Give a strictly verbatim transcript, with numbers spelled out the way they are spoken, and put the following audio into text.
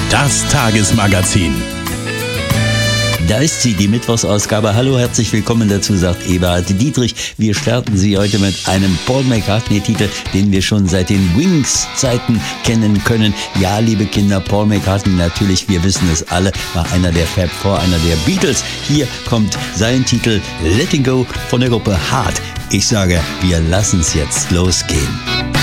Das Tagesmagazin. Da ist sie, die Mittwochsausgabe. Hallo, herzlich willkommen dazu, sagt Eberhard Dietrich. Wir starten Sie heute mit einem Paul McCartney-Titel, den wir schon seit den Wings-Zeiten kennen können. Ja, liebe Kinder, Paul McCartney natürlich, wir wissen es alle, war einer der Fab Four, einer der Beatles. Hier kommt sein Titel Letting Go von der Gruppe Heart. Ich sage, wir lassen es jetzt losgehen.